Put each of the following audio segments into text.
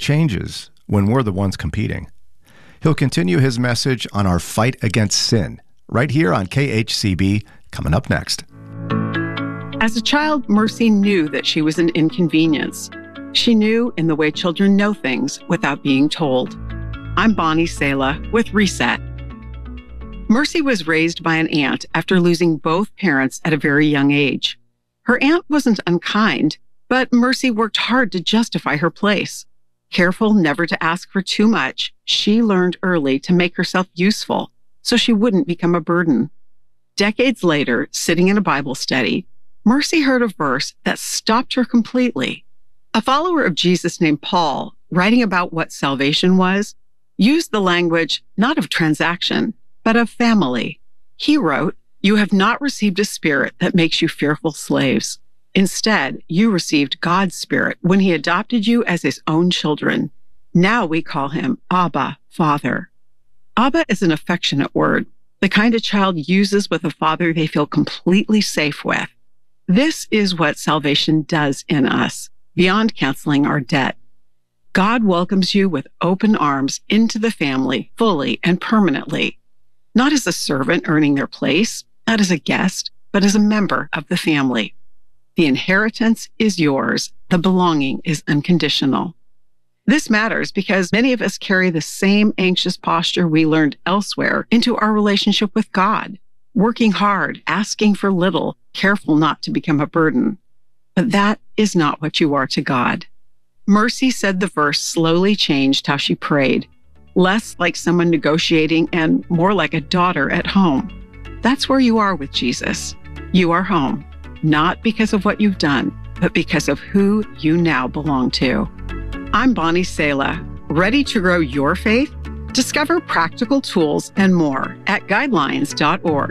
changes when we're the ones competing. He'll continue his message on our fight against sin, right here on KHCB, coming up next. As a child, Mercy knew that she was an inconvenience. She knew in the way children know things without being told. I'm Bonnie Sala with Reset. Mercy was raised by an aunt after losing both parents at a very young age. Her aunt wasn't unkind, but Mercy worked hard to justify her place. Careful never to ask for too much, she learned early to make herself useful so she wouldn't become a burden. Decades later, sitting in a Bible study, Mercy heard a verse that stopped her completely. A follower of Jesus named Paul, writing about what salvation was, used the language not of transaction, but of family. He wrote, "You have not received a spirit that makes you fearful slaves. Instead, you received God's Spirit when He adopted you as His own children. Now we call Him Abba, Father." Abba is an affectionate word, the kind a child uses with a father they feel completely safe with. This is what salvation does in us, beyond canceling our debt. God welcomes you with open arms into the family, fully and permanently. Not as a servant earning their place, not as a guest, but as a member of the family. The inheritance is yours. The belonging is unconditional. This matters because many of us carry the same anxious posture we learned elsewhere into our relationship with God, working hard, asking for little, careful not to become a burden. But that is not what you are to God. Mercy said the verse slowly changed how she prayed, less like someone negotiating and more like a daughter at home. That's where you are with Jesus. You are home. Not because of what you've done, but because of who you now belong to. I'm Bonnie Sala, ready to grow your faith? Discover practical tools and more at guidelines.org.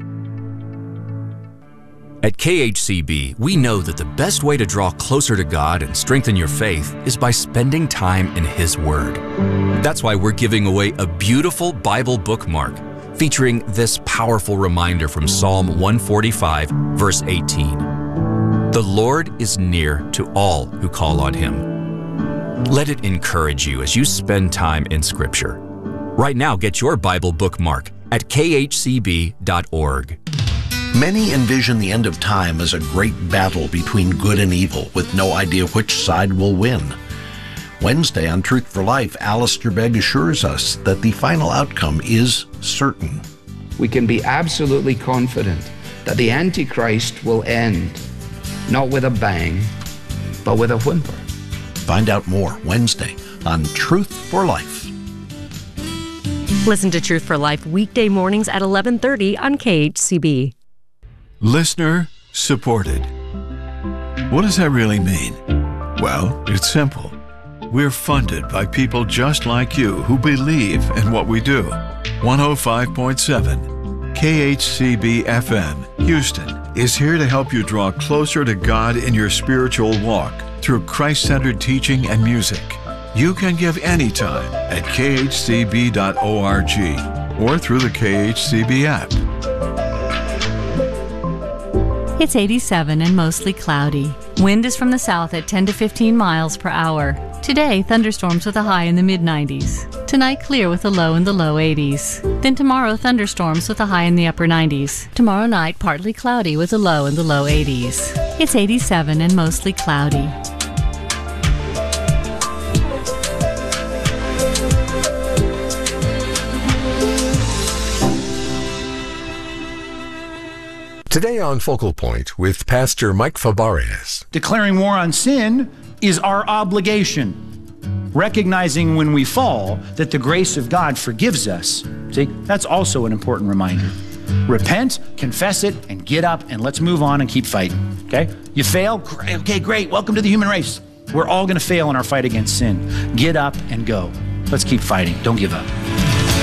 At KHCB, we know that the best way to draw closer to God and strengthen your faith is by spending time in His Word. That's why we're giving away a beautiful Bible bookmark featuring this powerful reminder from Psalm 145, verse 18. The Lord is near to all who call on Him. Let it encourage you as you spend time in Scripture. Right now, get your Bible bookmark at khcb.org. Many envision the end of time as a great battle between good and evil, with no idea which side will win. Wednesday on Truth for Life, Alistair Begg assures us that the final outcome is certain. We can be absolutely confident that the Antichrist will end, not with a bang, but with a whimper. Find out more Wednesday on Truth for Life. Listen to Truth for Life weekday mornings at 11:30 on KHCB. Listener supported. What does that really mean? Well, it's simple. We're funded by people just like you who believe in what we do. 105.7 KHCB FM, Houston, is here to help you draw closer to God in your spiritual walk through Christ-centered teaching and music. You can give anytime at khcb.org or through the KHCB app. It's 87 and mostly cloudy. Wind is from the south at 10 to 15 miles per hour. Today, thunderstorms with a high in the mid-90s. Tonight, clear with a low in the low 80s. Then tomorrow, thunderstorms with a high in the upper 90s. Tomorrow night, partly cloudy with a low in the low 80s. It's 87 and mostly cloudy. Today on Focal Point with Pastor Mike Fabarez. Declaring war on sin is our obligation. Recognizing when we fall that the grace of God forgives us. See, that's also an important reminder. Repent, confess it, and get up, and let's move on and keep fighting, okay? You fail? Okay, great. Welcome to the human race. We're all going to fail in our fight against sin. Get up and go. Let's keep fighting. Don't give up.